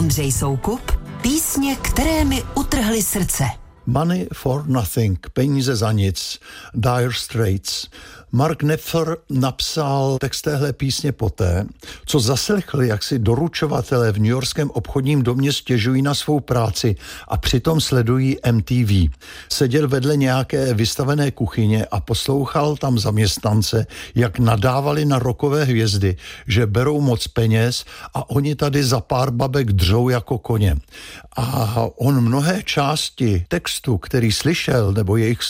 Ondřej Soukup, písně, které mi utrhly srdce. Money for Nothing, peníze za nic, Dire Straits. Mark Knopfler napsal text téhle písně poté, co zaslechli, jak si doručovatelé v newyorském obchodním domě stěžují na svou práci a přitom sledují MTV. Seděl vedle nějaké vystavené kuchyně a poslouchal tam zaměstnance, jak nadávali na rockové hvězdy, že berou moc peněz a oni tady za pár babek dřou jako koně. A on mnohé části textu, který slyšel, nebo jejich